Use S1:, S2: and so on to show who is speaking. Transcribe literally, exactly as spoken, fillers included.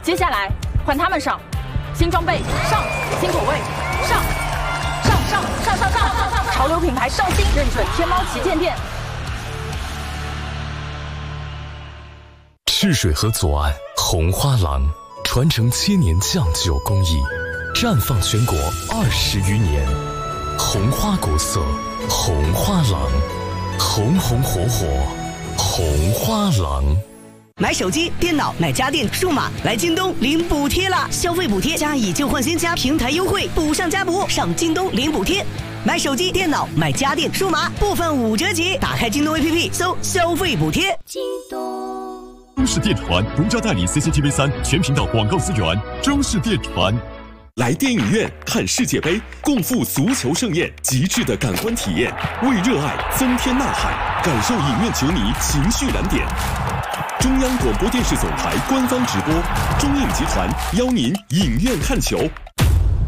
S1: 接下来换他们上，新装备上，新口味上，上上上上上上上，潮流品牌上新，认准天猫旗舰店。
S2: 赤水河左岸红花廊，传承千年酱酒工艺，绽放全国二十余年。红花国色，红花廊，红红火火，红花廊。
S3: 买手机、电脑、买家电、数码，来京东领补贴啦！消费补贴加以旧换新加平台优惠，补上加补，上京东领补贴。买手机、电脑、买家电、数码，部分五折起。打开京东 A P P， 搜消费补贴。
S4: 京东。
S5: 中视电传独家代理 C C T V 三全频道广告资源。中视电传。
S6: 来电影院看世界杯，共赴足球盛宴，极致的感官体验，为热爱增添呐喊，感受影院球迷情绪燃点。中央广播电视总台官方直播，中影集团邀您影院看球，